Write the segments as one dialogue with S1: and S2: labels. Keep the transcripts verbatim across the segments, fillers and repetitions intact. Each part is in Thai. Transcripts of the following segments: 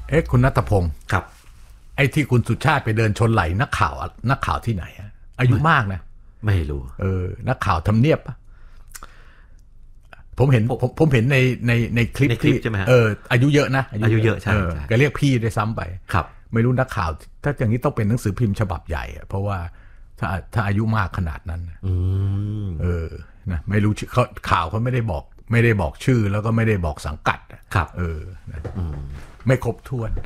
S1: เอ๊ะคุณณัฐพงศ์
S2: ครับ
S1: ไอ้ที่คุณสุชาติไปเดินชนไหลนักข่าวนักข่าวที่ไหนอายุมากนะ
S2: ไม่รู้
S1: เออนักข่าวทำเนียบผมเห็นผมผมเห็นในในในคลิปที่เอออายุเยอะนะ
S2: อายุเยอะใช่
S1: ก็เรียกพี่ได้ซ้ำไป
S2: ครับ
S1: ไม่รู้นักข่าวถ้าอย่างนี้ต้องเป็นหนังสือพิมพ์ฉบับใหญ่เพราะว่าถ้าถ้าอายุมากขนาดนั้นเออนะไม่รู้เขาข่าวเขาไม่ได้บอกไม่ได้บอกชื่อแล้วก็ไม่ได้บอกสังกัด
S2: ครับ
S1: เออนะไม่ครบถ้วน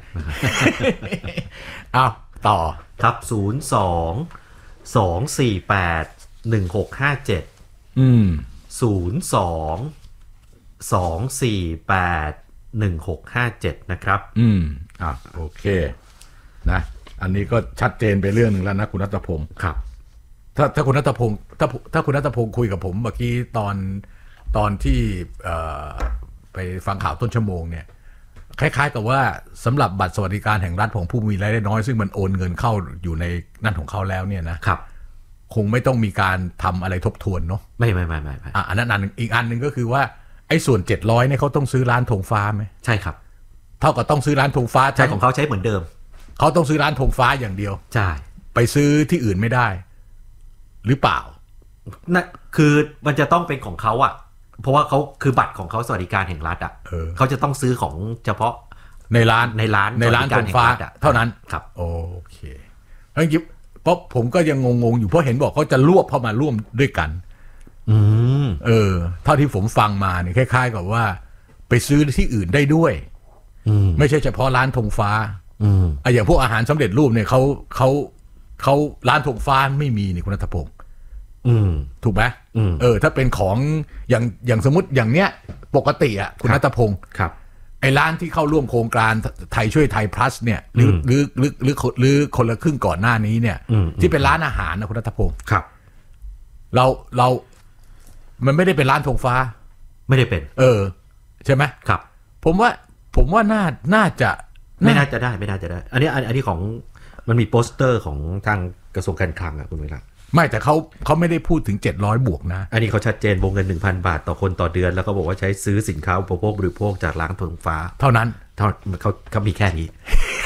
S1: เอาต่อ
S2: ครับศูนย์สองสองสี่แปดหนึ่งหกห้าเจ็ด
S1: อืม
S2: ศูนย์สองสองสี่แปดหนึ่งหกห้าเจ็ดนะครับ
S1: อืมอ่ะโอเคนะอันนี้ก็ชัดเจนไปเรื่องนึงแล้วนะคุณณัฐพงศ์
S2: ครับ
S1: ถ้าถ้าคุณณัฐพงศ์ถ้าถ้าคุณณัฐพงศ์คุยกับผมเมื่อกี้ตอนตอนที่เอ่อไปฟังข่าวต้นชั่วโมงเนี่ยคล้ายๆกับว่าสำหรับบัตรสวัสดิการแห่งรัฐของผู้มีรายได้น้อยซึ่งมันโอนเงินเข้าอยู่ในนั่นของเขาแล้วเนี่ยนะครับคงไม่ต้องมีการทำอะไรทบทวนเนาะ
S2: ไม่ไม่ไม่ไม่
S1: อ่ะอันนั้นอันอีกอันหนึ่งก็คือว่าไอ้ส่วนเจ็ดร้อยเนี่ยเขาต้องซื้อร้านธงฟ้าไหม
S2: ใช่ครับ
S1: เท่ากับต้องซื้อร้านธงฟ้า
S2: ใช่ของเขาใช้เหมือนเดิม
S1: เขาต้องซื้อร้านธงฟ้าอย่างเดียว
S2: ใช่
S1: ไปซื้อที่อื่นไม่ได้หรือเปล่า
S2: นั่นคือมันจะต้องเป็นของเขาอ่ะเพราะว่าเขาคือบัตรของเขาสวัสดิการแห่งรัฐอ่ะเขาจะต้องซื้อของเฉพาะ
S1: ในร้าน
S2: ในร้าน
S1: ในร้านธงฟ้าเท่านั้น
S2: ครับ
S1: โอเคเพราะงั้นเพราะผมก็ยังงงๆอยู่เพราะเห็นบอกเขาจะรวบเข้ามาร่วมด้วยกัน
S2: อืม
S1: เออเท่าที่ผมฟังมาเนี่ยคล้ายๆกับว่าไปซื้อที่อื่นได้ด้วยไม่ใช่เฉพาะร้านธงฟ้าอ่ะอย่างพวกอาหารสำเร็จรูปเนี่ยเขาเขาเขาร้านธงฟ้าไม่มีนี่คุณณัฐพงศ์ถูกไหมเออถ้าเป็นของอย่างอย่างสมมติอย่างเนี้ยปกติอ่ะคุณณัฐพงศ์
S2: ครับ
S1: ไอ้ร้านที่เข้าร่วมโครงการไทยช่วยไทย plus เนี่ยหรือหรือหรือหรือหรือคนละครึ่งก่อนหน้านี้เนี่ยที่เป็นร้านอาหารนะคุณณัฐพงศ์
S2: ครับ
S1: เราเรามันไม่ได้เป็นร้านธงฟ้า
S2: ไม่ได้เป็น
S1: เออใช่ไหม
S2: ครับ
S1: ผมว่าผมว่าน่าน่าจะ
S2: ไม่น่าจะได้ไม่น่าจะได้อันนี้อันนี้ของมันมีโปสเตอร์ของทางกระทรวงการคลังอ่ะคุณวิรัต
S1: ไม่แต่เขาเขาไม่ได้พูดถึงเจ็ดร้อยบวกนะ
S2: อันนี้เขาชัดเจนวงเงิน หนึ่งพัน บาทต่อคนต่อเดือนแล้วก็บอกว่าใช้ซื้อสินค้าอุปโภคบริโภคจากร้านธงฟ้า
S1: เท่านั้น
S2: เท่าเขาเขามีแค่นี้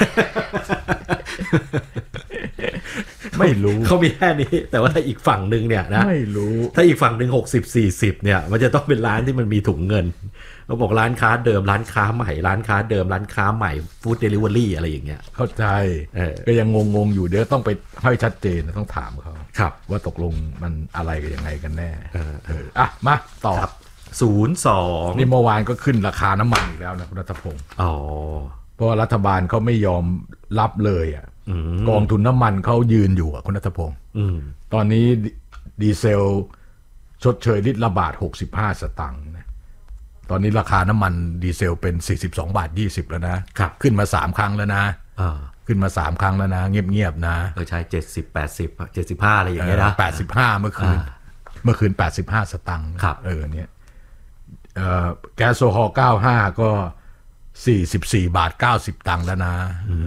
S1: ไม่รู้
S2: เขามีแค่นี้แต่ว่าถ้าอีกฝั่งนึงเนี่ยนะ
S1: ไม่รู้
S2: ถ้าอีกฝั่งนึงหกสิบ สี่สิบเนี่ยมันจะต้องเป็นร้านที่มันมีถุงเงินเขาบอกร้านค้าเดิมร้านค้าใหม่ร้านค้าเดิมร้านค้าใหม่ฟู้ดเดลิเวอรี่อะไรอย่างเงี้ย
S1: เข้าใจก็ยังงงๆอยู่เดี๋ยวต้องไปให้ชัดเจนต้องถามเขา
S2: ครับ
S1: ว่าตกลงมันอะไรกันยังไงกันแน่เออเอออ่ะมาต่อ
S2: ศูนย์สอง
S1: นี่เมื่อวานก็ขึ้นราคาน้ำมันอีกแล้วนะคุณณัฐพงศ์
S2: อ๋อ
S1: เพราะว่ารัฐบาลเขาไม่ยอมรับเลยอ่ะกองทุนน้ำมันเขายืนอยู่อ่ะคุณณัฐพงศ์ตอนนี้ดีเซลชดเชยลิตรละบาทหกสิบห้าสตางค์นะตอนนี้ราคาน้ำมันดีเซลเป็นสี่สิบสองบาทยี่สิบแล้วนะขึ้นมาสามครั้งแล้วนะขึ้นมาสามครั้งแล้วนะเงียบๆนะ
S2: เออใช่เจ็ดสิบ แปดสิบ เจ็ดสิบห้าอะไรอย่างเงี้ยนะ
S1: แปดสิบห้าเมื่อคืนเมื่อคืนแปดสิบห้าสตางค์เออเนี่ยเอ่อแก๊สโซฮอล์เก้าสิบห้าก็สี่สิบสี่บาทเก้าสิบตังค์แล้วนะ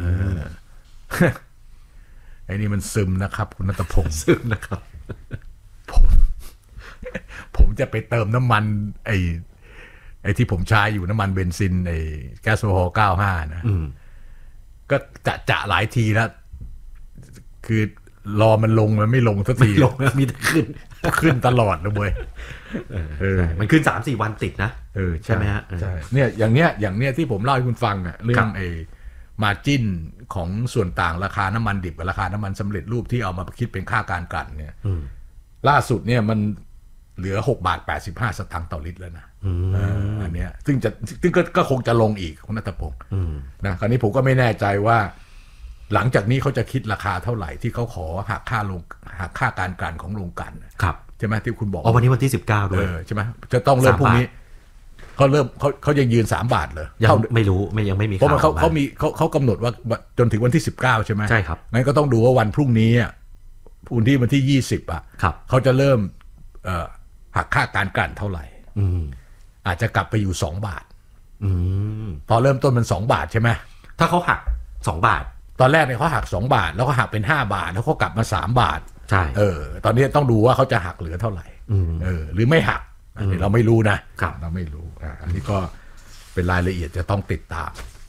S1: ไอ้นี่มันซึมนะครับคุณณัฐพงศ์
S2: ซึมนะครับ
S1: ผมผมจะไปเติมน้ำมันไอ้ไอ้ที่ผมใช้อยู่น้ำมันเบนซินไอ้แก๊สโซฮอล์เก้าสิบห้านะก็จะจะหลายทีแล้วคือรอมันลงมันไม่ลงสักที
S2: ลงมีแต่ขึ้น
S1: ขึ้นตลอดเลยเว้ย
S2: เออมันขึ้น สามสี่ วันติดนะ
S1: เออ
S2: ใช่ไหมฮะ
S1: ใช่เนี่ยอย่างเนี้ยอย่างเนี้ยที่ผมเล่าให้คุณฟังอ่ะเรื่องไอ้มาร์จิ้นของส่วนต่างราคาน้ำมันดิบกับราคาน้ำมันสำเร็จรูปที่เอามาคิดเป็นค่าการกลั่นเนี่ยล่าสุดเนี่ยมันเหลือหกบาทแปดสิบห้าสตางค์ต่อลิตรแล้วนะอันเนี้ยซึ่งจะซึ่งก็คงจะลงอีกคุณณัฐพงศ์นะคราวนี้ผมก็ไม่แน่ใจว่าหลังจากนี้เขาจะคิดราคาเท่าไหร่ที่เขาขอหักค่าลงหักค่าการกลั่นของโรงกลั่น
S2: ครับ
S1: ใช่ไหมที่คุณบอก
S2: อ๋อวันนี้วันที่สิบเก้าด้วย
S1: ใช่ไหมจะต้องเริ่มพรุ่งนี้เขาเริ่มเขาเขายังยืนสามบาทเลย
S2: ยังไม่รู้ไม่ยังไม่มี
S1: เพราะมันเขาเขามีเขาเขากำหนดว่าจนถึงวันที่สิบเก้าใช่ไหม
S2: ใช่ครับ
S1: งั้นก็ต้องดูว่าวันพรุ่งนี้อ่ะวันที่วันที่ยี่สิบอ่ะเขาจะเริ่มหักค่าการกลั่นเท่าไหร่อาจจะกลับไปอยู่สองบาทตอนเริ่มต้นมันสองบาทใช่ไหม
S2: ถ้าเขาหักสองบาท
S1: ตอนแรกเนี่ยเขาหักสองบาทแล้วก็หักเป็นห้าบาทแล้วเขากลับมาสามบาท
S2: ใช่
S1: เออตอนนี้ต้องดูว่าเขาจะหักเหลือเท่าไหร่เออหรือไม่หักอันนี้เราไม่รู้นะเราไม่รู้อ่าอันนี้ก็เป็นรายละเอียดจะต้องติดตาม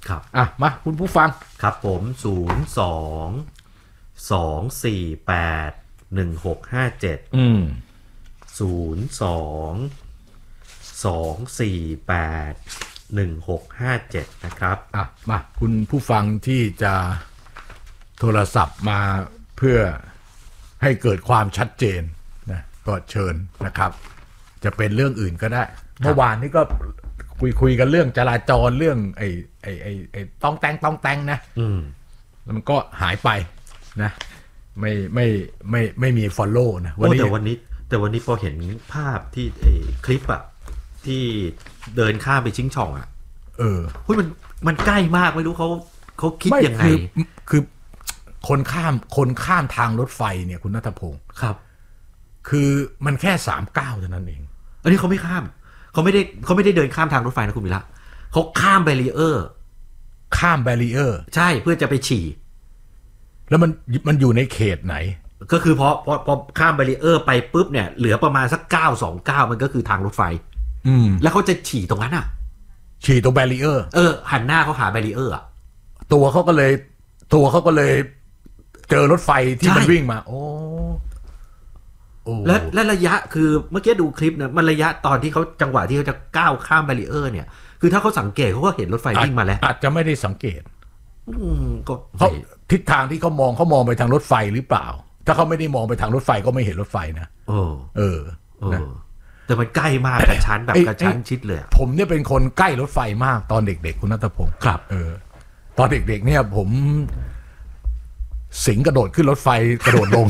S2: ครับ
S1: อ่ะมาคุณผู้ฟัง
S2: ครับผมศูนย์สองสองสี่แปดหนึ่งหกห้าเจ็ด
S1: อืม
S2: ศูนย์สองสองสี่แปดหนึ่งหกห้าเจ็ดนะครับ
S1: อ่ะมาคุณผู้ฟังที่จะโทรศัพท์มาเพื่อให้เกิดความชัดเจนนะก็เชิญนะครับจะเป็นเรื่องอื่นก็ได้เมื่อวานนี้ก็คุยคุยกันเรื่องจราจรเรื่องไอ้ไอ้ไอ้ไอ้ต้องแต่งต้องแต่งนะ
S2: อืม
S1: แล้วมันก็หายไปนะไม่ไม่ไม่ไม่มี follow นะ
S2: วันนี้แต่วันนี้แต่วันนี้พอเห็นภาพที่ไอ้คลิปอะที่เดินข้ามไปชิงช่องอะ
S1: เออ
S2: หุ้ยมันมันใกล้มากไม่รู้เขาเขาคิดยังไง
S1: คือคือคนข้ามคนข้ามทางรถไฟเนี่ยคุณณัฐพงศ์
S2: ครับ
S1: คือมันแค่สามก้าวเท่านั้นเอง
S2: อันนี้เขาไม่ข้ามเขาไม่ได้เขาไม่ได้เดินข้ามทางรถไฟนะคุณมิละเขาข้ามแบรีเออร์
S1: ข้ามแบรีเออร์
S2: ใช่เพื่อจะไปฉี่
S1: แล้วมันมันอยู่ในเขตไหน
S2: ก็คือพอพอพอข้ามแบรีเออร์ไปปุ๊บเนี่ยเหลือประมาณสักเก้าสองเก้ามันก็คือทางรถไฟ
S1: อืม
S2: แล้วเขาจะฉี่ตรงนั้นอ่ะ
S1: ฉี่ตรงแบรีเออร์
S2: เออหันหน้าเขาหาแบรีเออร์อ่ะ
S1: ตัวเขาก็เลยตัวเขาก็เลยเจอรถไฟที่มันวิ่งมาโอ้
S2: และและระยะคือเมื่อกี้ดูคลิปเนี่ยมันระยะตอนที่เขาจังหวะที่เขาจะก้าวข้ามแบรีเออร์เนี่ยคือถ้าเขาสังเกตเขาก็เห็นรถไฟวิ่งมาแล้ว
S1: อาจจะไม่ได้สังเกต
S2: อืมก็
S1: เขาทิศทางที่เขามองเขามองไปทางรถไฟหรือเปล่าถ้าเขาไม่ได้มองไปทางรถไฟก็ไม่เห็นรถไฟนะ
S2: เออ
S1: เออ
S2: นะแต่มันใกล้มากกระชั้นแบบกระชั้นชิดเลย
S1: ผมเนี่ยเป็นคนใกล้รถไฟมากตอนเด็กๆคุณณัฐพงศ์
S2: ครับ
S1: เออตอนเด็กๆเนี่ยผมสิงกระโดดขึ้นรถไฟกระโดดลง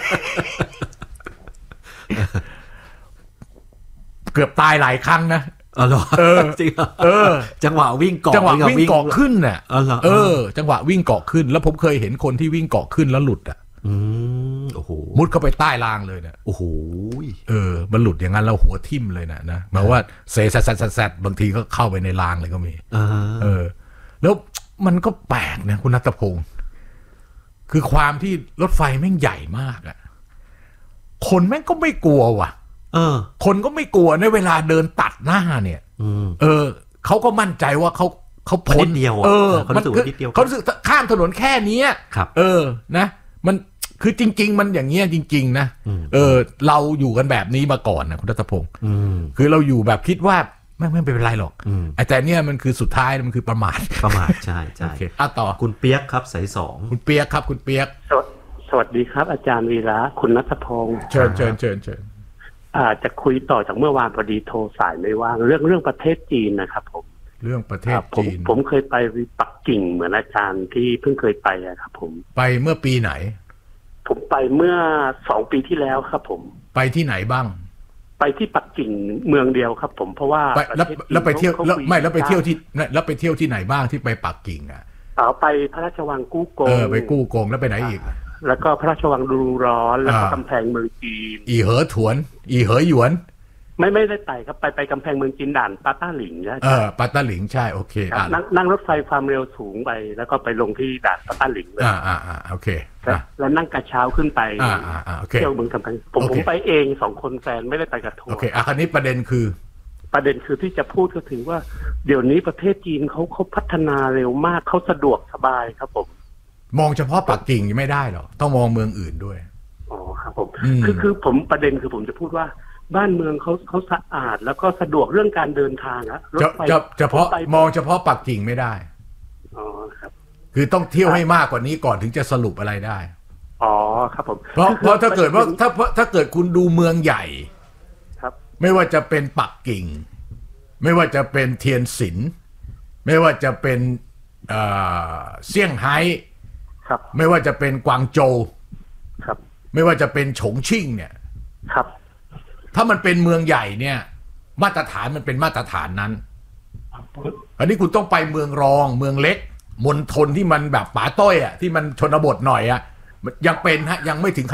S1: เกือบตายหลายครั้งนะ
S2: เออ
S1: เออ
S2: จริง
S1: เออ
S2: จังหวะวิ่งเกาะ
S1: จังหวะวิ่งเกาะขึ้นน่ะ
S2: เอ
S1: อจังหวะวิ่งเกาะขึ้นแล้วผมเคยเห็นคนที่วิ่งเกาะขึ้นแล้วหลุดอ่ะ
S2: อืมโอ้โห
S1: มุดเข้าไปใต้รางเลยเนี่ย
S2: โอ้โห
S1: เออมันหลุดอย่างนั้นแล้วหัวทิ่มเลยนะนะหมายว่าเซซัดซัดซัดบางทีก็เข้าไปในรางเลยก็มีเออแล้วมันก็แปลกนะคุณณัฐพงศ์คือความที่รถไฟแม่งใหญ่มากอ่ะคนแม่งก็ไม่กลัวว่ะ
S2: เออ
S1: คนก็ไม่กลัวในเวลาเดินตัดหน้าเนี่ยเออเขาก็มั่นใจว่าเขาเขาพ้น
S2: เดียว
S1: เออ
S2: มันคือ
S1: เขารู้สึกข้ามถนนแค่นี้เออนะมันคือจริงๆมันอย่างเงี้ยจริงๆนะเออเราอยู่กันแบบนี้มาก่อนนะคุณรัตพงศ์คือเราอยู่แบบคิดว่าไม่ไม่เป็นไรหรอกแต่เนี่ยมันคือสุดท้ายมันคือประมาท
S2: ประมาทใช่ใช่
S1: อ่ะต่อ
S2: คุณเปียกครับสายสอง
S1: คุณเปียกครับคุณเปียก
S3: สวัสดีครับอาจารย์วีระคุณณัฐพงศ์
S1: เชิญเชิญเชิญเชิญ
S3: อาจจะคุยต่อจากเมื่อวานพอดีโทรสายไม่ว่างเรื่องเรื่องประเทศจีนนะครับผม
S1: เรื่องประเทศจีน
S3: ผมเคยไปปักกิ่งเหมือนอาจารย์ที่เพิ่งเคยไปอะครับผม
S1: ไปเมื่อปีไหน
S3: ผมไปเมื่อสองปีที่แล้วครับผม
S1: ไปที่ไหนบ้าง
S3: ไปที่ปักกิ่งเมืองเดียวครับผมเพราะว่า
S1: แล้วแล้วไปเที่ยวแล้วไม่แล้วไปเที่ยวที่แล้วไปเที่ยวที่ไหนบ้างที่ไปปักกิ่งอ่ะ
S3: อ๋อไปพระราชวังกู้กง
S1: เออไปกู้กงแล้วไปไหนอีก
S3: แล้วก็พระราชวังดูร้อนแล้วก็กำแพงเมืองจีน
S1: อีเหอถวนอีเหอหยวน
S3: ไม่ไม่ได้ไปครับไปไปกำแพงเมืองจีนด่านปาต้าหลิงใช่
S1: เออปาต้าหลิงใช่โอเค
S3: นั่งนั่งรถไฟความเร็วสูงไปแล้วก็ไปลงที่ด่านปาต้าหลิงเลย
S1: อ่าอ่าอ่าโอเค
S3: แล้วนั่งกระเช้าขึ้นไป
S1: อ่าอ่าโอเค
S3: เที่ยวเมืองกำแพงผมผมไปเองสองคนแฟนไม่ได้ไปกับทัวร์
S1: โอเคอ่ะคราวนี้ประเด็นคือ
S3: ประเด็นคือที่จะพูดก็ถือว่าเดี๋ยวนี้ประเทศจีนเขาเขาพัฒนาเร็วมากเขาสะดวกสบายครับผม
S1: มองเฉพาะปักกิ่งไม่ได้หรอต้องมองเมืองอื่นด้วย
S3: อ๋อครับผมคือคือผมประเด็นคือผมจะพูดว่าบ้านเมืองเขาเขาสะอาดแล้วก็สะดวกเรื่องการเดินทางอะ
S1: รถไฟเฉพาะมองเฉพาะปักกิ่งไม่ได้
S3: อ๋อครับ
S1: คือต้องเที่ยวให้มากกว่านี้ก่อนถึงจะสรุปอะไรได้
S3: อ๋อครับผม
S1: เพราะเพราะถ้าเกิดว่าถ้าถ้าเกิดคุณดูเมืองใหญ่
S3: ครับ
S1: ไม่ว่าจะเป็นปักกิ่งไม่ว่าจะเป็นเทียนสินไม่ว่าจะเป็นเอ่อเซี่ยงไฮ้
S3: ครับ
S1: ไม่ว่าจะเป็นกวางโจว
S3: ครับ
S1: ไม่ว่าจะเป็นฉงชิ่งเนี่ย
S3: ครับ
S1: ถ้ามันเป็นเมืองใหญ่เนี่ยมาตรฐานมันเป็นมาตรฐานนั้นอันนี้คุณต้องไปเมืองรองเมืองเล็กมณฑลที่มันแบบป่าต้อยอ่ะที่มันชนบทหน่อยอ่ะยังเป็นฮะยังไม่ถึง